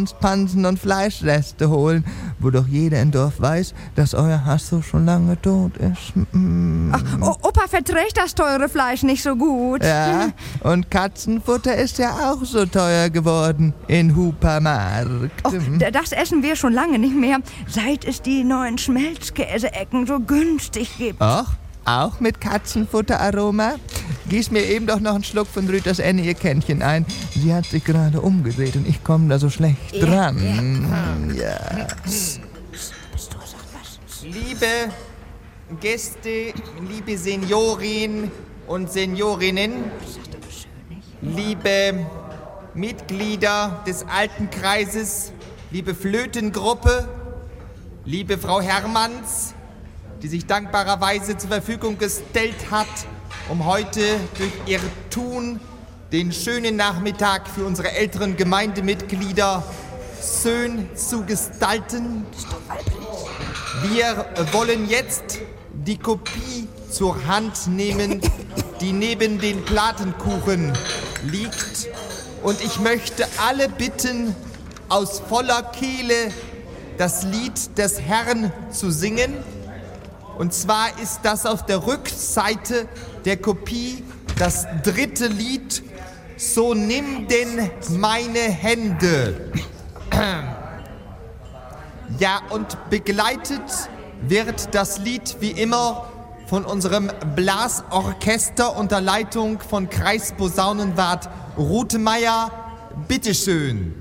Pansen und Fleischreste holen, wo doch jeder im Dorf weiß, dass euer Hasso schon lange tot ist. Ach, Opa verträgt das teure Fleisch nicht so gut. Ja, und Katzenfutter ist ja auch so teuer geworden in Hupermarkt. Oh, das essen wir schon lange nicht mehr, seit es die neuen Schmelzkäse-Ecken so günstig gibt. Ach, auch mit Katzenfutteraroma? Gieß mir eben doch noch einen Schluck von Rüters Enne ihr Kännchen ein. Sie hat sich gerade umgedreht und ich komme da so schlecht dran. Ja. Liebe Gäste, liebe Seniorin und Seniorinnen, liebe Mitglieder des Alten Kreises, liebe Flötengruppe, liebe Frau Hermanns, die sich dankbarerweise zur Verfügung gestellt hat, um heute durch ihr Tun den schönen Nachmittag für unsere älteren Gemeindemitglieder schön zu gestalten. Wir wollen jetzt die Kopie zur Hand nehmen, die neben den Platenkuchen liegt. Und ich möchte alle bitten, aus voller Kehle das Lied des Herrn zu singen. Und zwar ist das auf der Rückseite der Kopie das 3. Lied, So nimm denn meine Hände. Ja, und begleitet wird das Lied wie immer von unserem Blasorchester unter Leitung von Kreisposaunenwart Rutemeyer. Bitteschön.